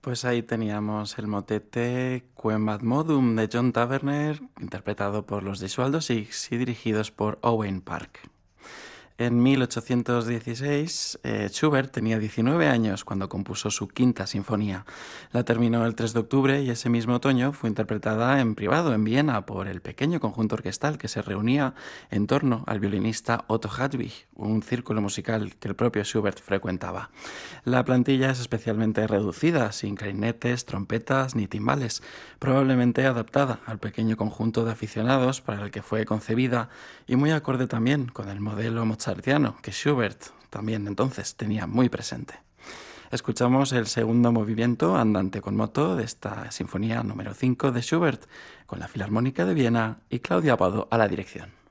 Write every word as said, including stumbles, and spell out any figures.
Pues ahí teníamos el motete Quem ad modum de John Taverner, interpretado por los Gesualdo Six y dirigidos por Owain Park. En mil ochocientos dieciséis, eh, Schubert tenía diecinueve años cuando compuso su quinta sinfonía. La terminó el tres de octubre y ese mismo otoño fue interpretada en privado en Viena por el pequeño conjunto orquestal que se reunía en torno al violinista Otto Hadwig, un círculo musical que el propio Schubert frecuentaba. La plantilla es especialmente reducida, sin clarinetes, trompetas ni timbales, probablemente adaptada al pequeño conjunto de aficionados para el que fue concebida y muy acorde también con el modelo mozartiano que Schubert también entonces tenía muy presente. Escuchamos el segundo movimiento andante con moto de esta sinfonía número cinco de Schubert, con la Filarmónica de Viena y Claudio Abbado a la dirección.